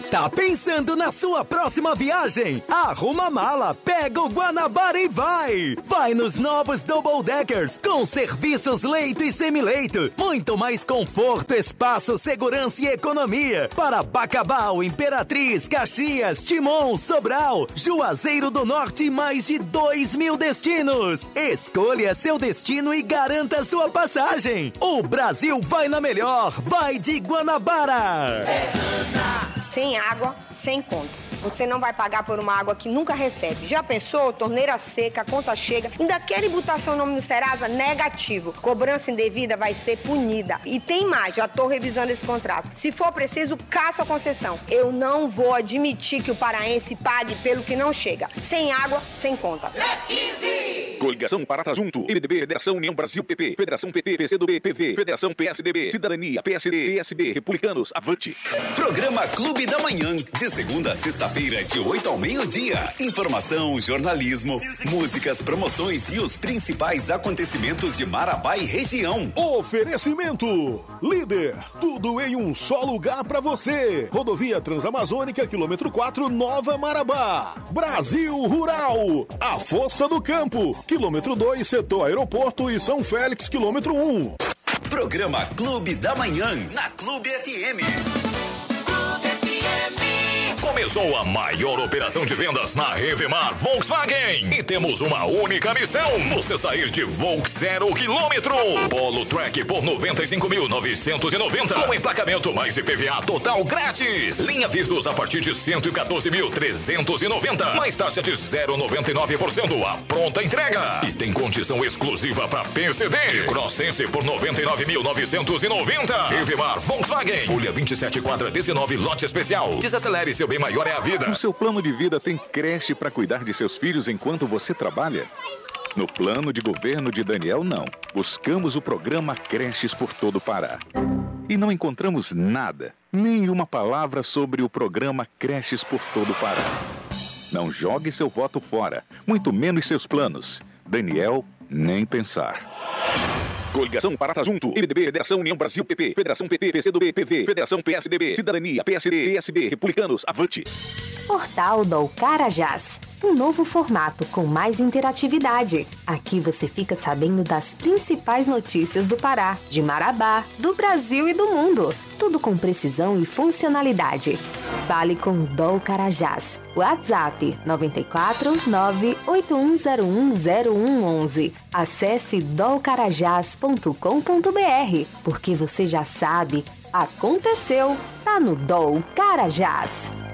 Tá pensando na sua próxima viagem? Arruma a mala, pega o Guanabara e vai! Vai nos novos Double Deckers, com serviços leito e semileito. Muito mais conforto, espaço, segurança e economia. Para Bacabal, Imperatriz, Caxias, Timon, Sobral, Juazeiro do Norte e mais de 2.000 destinos. Escolha seu destino e garanta sua passagem. O Brasil vai na melhor, vai de Guanabara! Sem água, sem conta. Você não vai pagar por uma água que nunca recebe. Já pensou? Torneira seca, a conta chega. Ainda quer botar seu nome no Serasa? Negativo. Cobrança indevida vai ser punida. E tem mais, já tô revisando esse contrato. Se for preciso, caço a concessão. Eu não vou admitir que o paraense pague pelo que não chega. Sem água, sem conta. É 15! Coligação Parata Junto, MDB, Federação União Brasil PP, Federação PP, PCdoB, PV, Federação PSDB, Cidadania, PSD, PSB, Republicanos, Avante. Programa Clube da Manhã, de segunda a sexta-feira, de 8 ao meio-dia. Informação, jornalismo, músicas, promoções e os principais acontecimentos de Marabá e região. Oferecimento Líder, tudo em um só lugar pra você. Rodovia Transamazônica, quilômetro 4, Nova Marabá. Brasil Rural, a Força do Campo, quilômetro 2, setor aeroporto e São Félix, quilômetro 1. Programa Clube da Manhã, na Clube FM. Começou a maior operação de vendas na Revemar Volkswagen. E temos uma única missão: você sair de Volks 0 quilômetro. Polo Track por 95.990. Com emplacamento mais IPVA total grátis. Linha Virtus a partir de 114.390. Mais taxa de 0,99%. A pronta entrega. E tem condição exclusiva para PCD. De Crossense por 99.990. Revemar Volkswagen. Folha 27, quadra 19, lote especial. Desacelere, seu bem maior é a vida. O seu plano de vida tem creche para cuidar de seus filhos enquanto você trabalha? No plano de governo de Daniel, não. Buscamos o programa Creches por todo o Pará. E não encontramos nada, nenhuma palavra sobre o programa Creches por todo o Pará. Não jogue seu voto fora, muito menos seus planos. Daniel, nem pensar. Coligação Parata Junto, MDB, Federação União Brasil PP, Federação PP, PCdoB, PV, Federação PSDB, Cidadania, PSD, PSB, Republicanos, Avante. Portal do Carajás. Um novo formato com mais interatividade. Aqui você fica sabendo das principais notícias do Pará, de Marabá, do Brasil e do mundo. Tudo com precisão e funcionalidade. Fale com Dol Carajás. WhatsApp 94 981010111. Acesse dolcarajás.com.br. Porque você já sabe, aconteceu, tá no Dol Carajás.